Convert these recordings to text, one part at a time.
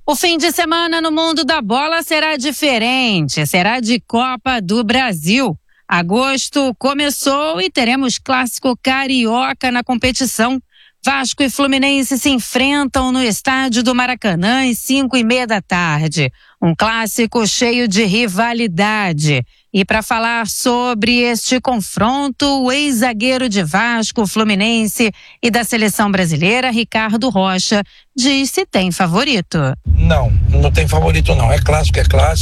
O fim de semana no mundo da bola será diferente, será de Copa do Brasil. Agosto começou e teremos clássico carioca na competição. Vasco e Fluminense se enfrentam no estádio do Maracanã às 5:30 da tarde. Um clássico cheio de rivalidade. E para falar sobre este confronto, o ex-zagueiro de Vasco, Fluminense e da seleção brasileira, Ricardo Rocha, diz se tem favorito. Não tem favorito não. É clássico.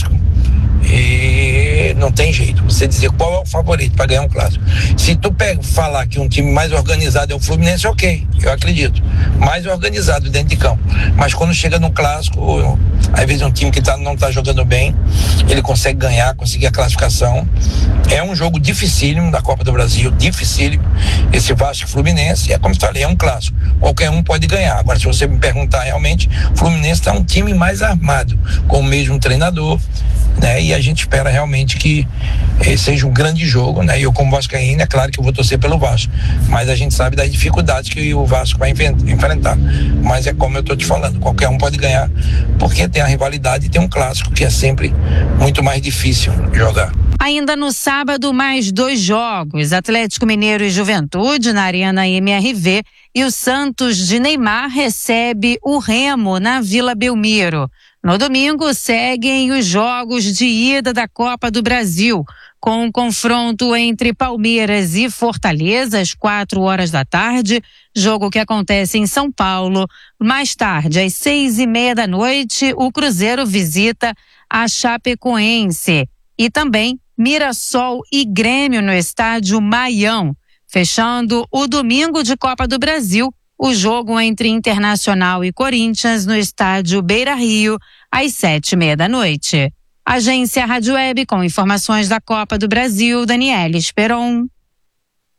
E não tem jeito. Você dizer qual é o favorito para ganhar um clássico. Se tu falar que um time mais organizado é o Fluminense, ok, eu acredito. Mais organizado dentro de campo. Mas quando chega no clássico, às vezes um time que não está jogando bem, ele consegue ganhar, conseguir a classificação. É um jogo dificílimo da Copa do Brasil, dificílimo. Esse Vasco Fluminense, como eu falei, é um clássico. Qualquer um pode ganhar. Agora, se você me perguntar realmente, o Fluminense está um time mais armado, com o mesmo treinador, né? E a gente espera realmente que seja um grande jogo, né? E eu, como vascaíno, é claro que eu vou torcer pelo Vasco, mas a gente sabe das dificuldades que o Vasco vai enfrentar. Mas é como eu estou te falando, qualquer um pode ganhar, porque tem a rivalidade e tem um clássico que é sempre muito mais difícil jogar. Ainda no sábado, mais 2 jogos, Atlético Mineiro e Juventude na Arena MRV, e o Santos de Neymar recebe o Remo na Vila Belmiro. No domingo, seguem os jogos de ida da Copa do Brasil, com um confronto entre Palmeiras e Fortaleza às 4 da tarde, jogo que acontece em São Paulo. Mais tarde, às 6:30 da noite, o Cruzeiro visita a Chapecoense. E também Mirassol e Grêmio no estádio Maião. Fechando o domingo de Copa do Brasil, o jogo entre Internacional e Corinthians no estádio Beira-Rio, às 7:30 da noite. Agência Rádio Web com informações da Copa do Brasil, Daniela Esperon.